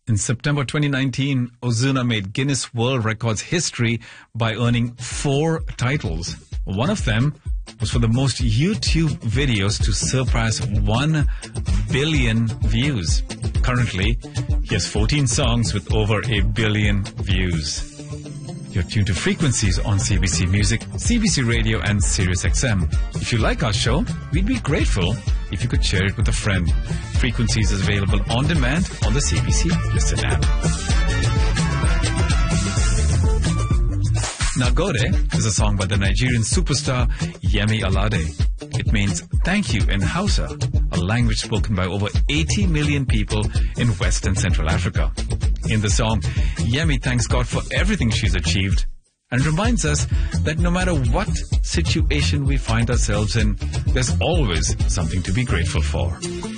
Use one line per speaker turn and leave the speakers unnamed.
In September 2019, Ozuna made Guinness World Records history by earning 4 titles. One of them was for the most YouTube videos to surpass 1 billion views. Currently, he has 14 songs with over 1 billion views. You're tuned to Frequencies on CBC Music, CBC Radio and Sirius XM. If you like our show, we'd be grateful if you could share it with a friend. Frequencies is available on demand on the CBC Listen app. Nagode is a song by the Nigerian superstar Yemi Alade. It means thank you in Hausa, a language spoken by over 80 million people in West and Central Africa. In the song, Yemi thanks God for everything she's achieved and reminds us that no matter what situation we find ourselves in, there's always something to be grateful for.